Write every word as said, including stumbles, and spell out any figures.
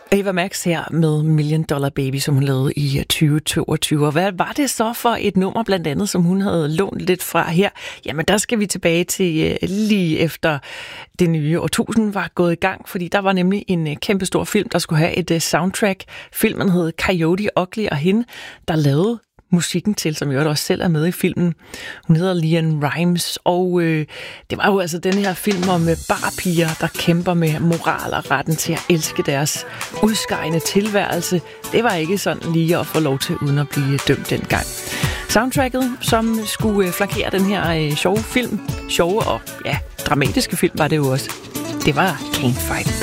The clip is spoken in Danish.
Ava Max her med Million Dollar Baby, som hun lavede i tyve toogtyve. Og hvad var det så for et nummer, blandt andet, som hun havde lånt lidt fra her? Jamen, der skal vi tilbage til lige efter det nye årtusind var gået i gang, fordi der var nemlig en kæmpe stor film, der skulle have et soundtrack. Filmen hed Coyote Ugly, og hende, der lavede musikken til, som jo også selv er med i filmen. Hun hedder LeAnn Rimes, og øh, det var jo altså den her film om barpiger, der kæmper med moral og retten til at elske deres udskejende tilværelse. Det var ikke sådan lige at få lov til, uden at blive dømt dengang. Soundtracket, som skulle flankere den her øh, sjove film, sjove og ja, dramatiske film var det jo også. Det var Can't Fight